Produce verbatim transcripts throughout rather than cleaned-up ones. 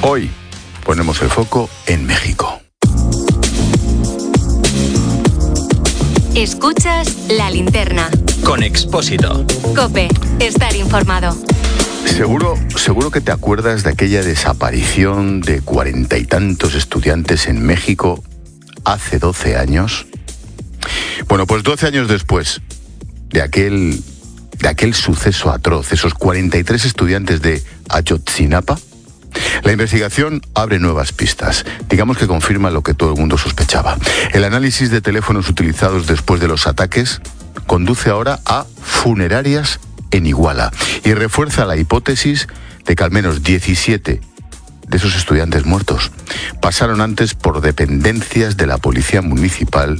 Hoy ponemos el foco en México. Escuchas La Linterna. Con Expósito. COPE. Estar informado. Seguro, seguro que te acuerdas de aquella desaparición de cuarenta y tantos estudiantes en México hace doce años. Bueno, pues doce años después de aquel, de aquel suceso atroz, esos cuarenta y tres estudiantes de Ayotzinapa, la investigación abre nuevas pistas. Digamos que confirma lo que todo el mundo sospechaba. El análisis de teléfonos utilizados después de los ataques conduce ahora a funerarias en Iguala y refuerza la hipótesis de que al menos diecisiete de esos estudiantes muertos pasaron antes por dependencias de la policía municipal.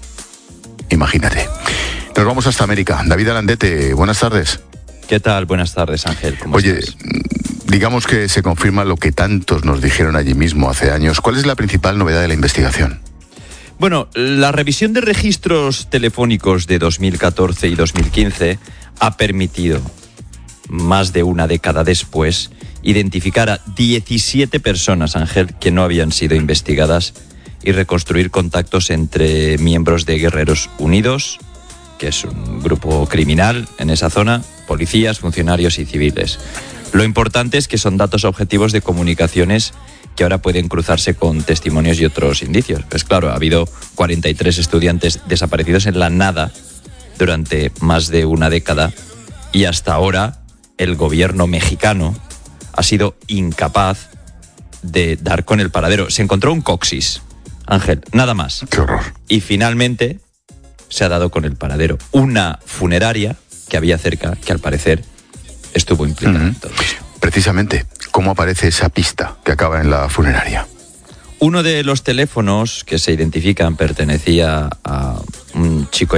Imagínate. Nos vamos hasta América. David Alandete, buenas tardes. ¿Qué tal? Buenas tardes, Ángel. ¿Cómo Oye, estás? digamos que se confirma lo que tantos nos dijeron allí mismo hace años. ¿Cuál es la principal novedad de la investigación? Bueno, la revisión de registros telefónicos de dos mil catorce y dos mil quince ha permitido, más de una década después, identificar a diecisiete personas, Ángel, que no habían sido investigadas y reconstruir contactos entre miembros de Guerreros Unidos, que es un grupo criminal en esa zona, policías, funcionarios y civiles. Lo importante es que son datos objetivos de comunicaciones que ahora pueden cruzarse con testimonios y otros indicios. Pues claro, ha habido cuarenta y tres estudiantes desaparecidos en la nada durante más de una década y hasta ahora el gobierno mexicano ha sido incapaz de dar con el paradero. Se encontró un coxis, Ángel, nada más. ¡Qué horror! Y finalmente se ha dado con el paradero. Una funeraria que había cerca, que al parecer estuvo implicada Uh-huh. en todo esto. Precisamente, ¿cómo aparece esa pista que acaba en la funeraria? Uno de los teléfonos que se identifican pertenecía a un chico